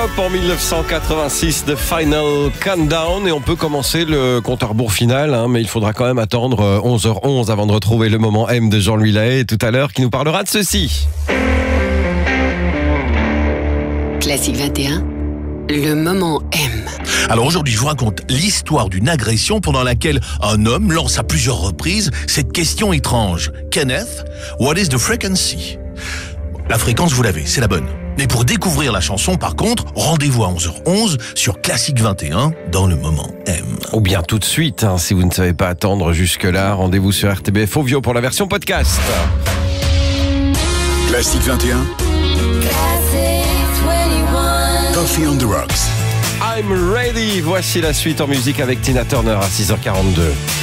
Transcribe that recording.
Top en 1986 de Final Countdown et on peut commencer le compte à rebours final, mais il faudra quand même attendre 11h11 avant de retrouver le moment M de Jean-Louis Lahaye tout à l'heure qui nous parlera de ceci. Classique 21, le moment M. Alors aujourd'hui, je vous raconte l'histoire d'une agression pendant laquelle un homme lance à plusieurs reprises cette question étrange. Kenneth, what is the frequency? La fréquence, vous l'avez, c'est la bonne. Mais pour découvrir la chanson, par contre, rendez-vous à 11h11 sur Classique 21 dans le moment M. Ou bien tout de suite, si vous ne savez pas attendre jusque-là, rendez-vous sur RTBF Ovio pour la version podcast. Classique 21. Coffee on the Rocks. I'm ready. Voici la suite en musique avec Tina Turner à 6h42.